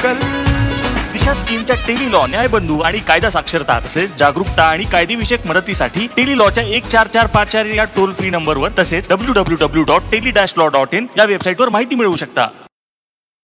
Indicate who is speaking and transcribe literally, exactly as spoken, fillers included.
Speaker 1: कल. दिशा स्कीमच्या tele law, न्यायबंधू आणि कायदा साक्षरता तसेच जागरूकता आणि कायदेविषयक मदतीसाठी टेली लॉच्या एक चार चार पाच चार या टोल फ्री नंबरवर तसेच W W W dot tele dash law dot in या वेबसाईटवर माहिती मिळवू शकता.